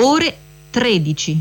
ore 13.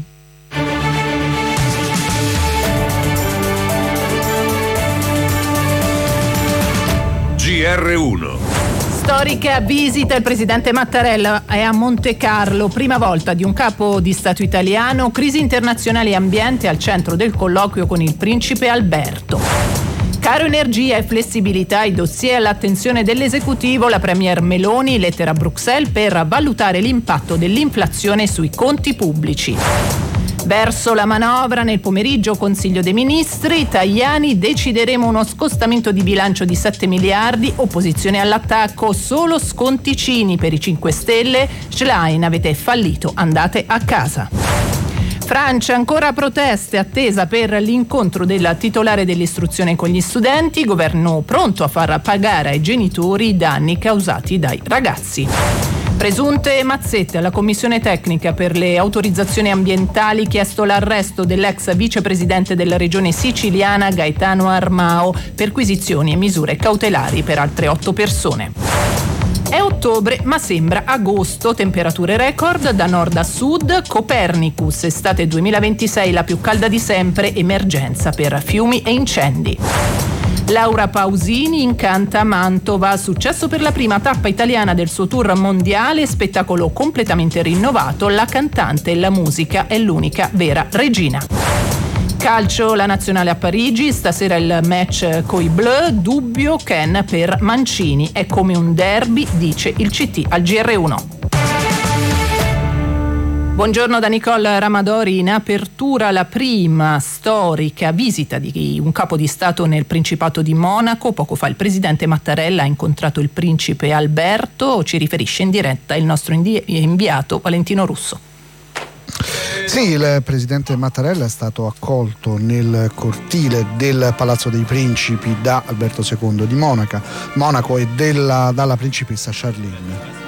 GR1. Storica visita, il presidente Mattarella è a Montecarlo, prima volta di un capo di Stato italiano, crisi internazionali e ambiente al centro del colloquio con il principe Alberto. Caro energia e flessibilità, i dossier all'attenzione dell'esecutivo, la premier Meloni lettera a Bruxelles per valutare l'impatto dell'inflazione sui conti pubblici. Verso la manovra, nel pomeriggio Consiglio dei Ministri, Tajani, decideremo uno scostamento di bilancio di 7 miliardi, opposizione all'attacco, solo sconticini per i 5 Stelle, Schlein avete fallito, andate a casa. Francia, ancora proteste, attesa per l'incontro della titolare dell'istruzione con gli studenti, governo pronto a far pagare ai genitori i danni causati dai ragazzi. Presunte mazzette alla commissione tecnica per le autorizzazioni ambientali, chiesto l'arresto dell'ex vicepresidente della regione siciliana Gaetano Armao, perquisizioni e misure cautelari per altre 8 persone. È ottobre ma sembra agosto, temperature record da nord a sud, Copernicus, estate 2026 la più calda di sempre, emergenza per fiumi e incendi. Laura Pausini incanta Mantova, successo per la prima tappa italiana del suo tour mondiale, spettacolo completamente rinnovato, la cantante e la musica è l'unica vera regina. Calcio, la nazionale a Parigi, stasera il match coi Bleu, dubbio Ken per Mancini, è come un derby, dice il CT al GR1. Buongiorno da Nicole Ramadori. In apertura la prima storica visita di un capo di Stato nel Principato di Monaco. Poco fa il presidente Mattarella ha incontrato il principe Alberto, ci riferisce in diretta il nostro inviato Valentino Russo. Sì, il presidente Mattarella è stato accolto nel cortile del Palazzo dei Principi da Alberto II di Monaco e dalla principessa Charlene.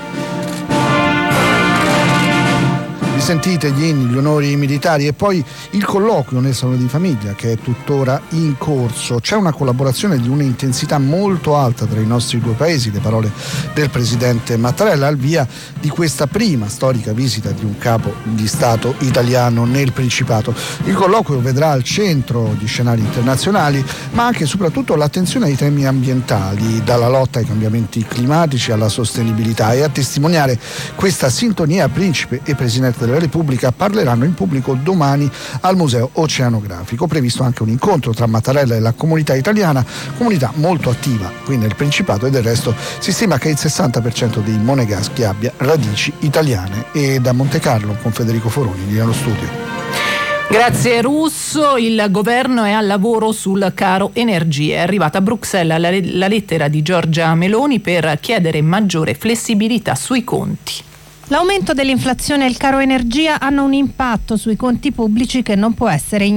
Vi sentite gli inni, gli onori militari e poi il colloquio nel Salone di Famiglia che è tuttora in corso. C'è una collaborazione di un'intensità molto alta tra i nostri due paesi, le parole del presidente Mattarella al via di questa prima storica visita di un capo di Stato italiano nel Principato. Il colloquio vedrà al centro gli scenari internazionali, ma anche e soprattutto l'attenzione ai temi ambientali, dalla lotta ai cambiamenti climatici alla sostenibilità, e a testimoniare questa sintonia principe e presidente della Repubblica parleranno in pubblico domani al Museo Oceanografico. Previsto anche un incontro tra Mattarella e la comunità italiana, comunità molto attiva qui nel Principato, e del resto si stima che il 60% dei monegaschi abbia radici italiane. E da Montecarlo con Federico Foroni lì allo studio. Grazie Russo, il governo è al lavoro sul caro energia. È arrivata a Bruxelles la lettera di Giorgia Meloni per chiedere maggiore flessibilità sui conti. L'aumento dell'inflazione e il caro energia hanno un impatto sui conti pubblici che non può essere ignorato.